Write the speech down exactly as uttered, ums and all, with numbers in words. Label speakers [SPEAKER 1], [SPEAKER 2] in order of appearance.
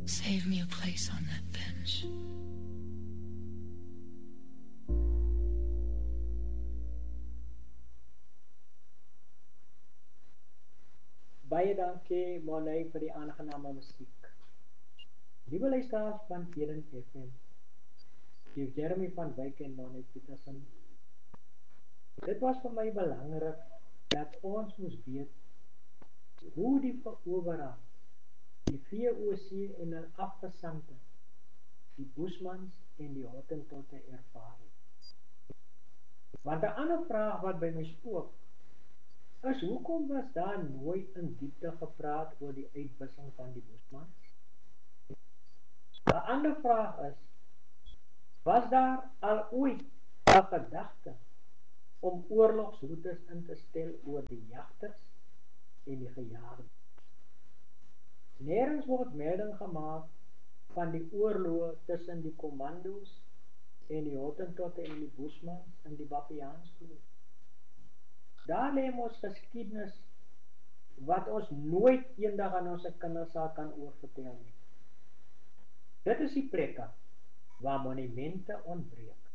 [SPEAKER 1] Save me a place on that bench.
[SPEAKER 2] Baie dankie Monay vir die aangename musiek. Liewe luisteraars van Eden F M, Steve Jeremy van Wyk en Monay Petersen. Dit was vir my belangrik dat ons moes weet hoe die veroveraars, die V O C en hul afgesante, die Boesmans en die Hottentotte ervaar het. Want 'n ander vraag wat by my spook, is hoekom was daar nooit in diepte gepraat oor die uitwissing van die Boesmans? 'n Ander vraag is, was daar al ooit 'n gedagte om oorlogsroetes in te stel oor die jagters en die gejaagdes? Nergens word melding gemaak van die oorloë tussen die commando's en die Hottentotte en die Boesmans in die Bapiaansvloed. Daar lê ons geskiedenis wat ons nooit eendag aan ons kinders sal kan oorvertel nie. Dit is die plekke waar monumente ontbreek.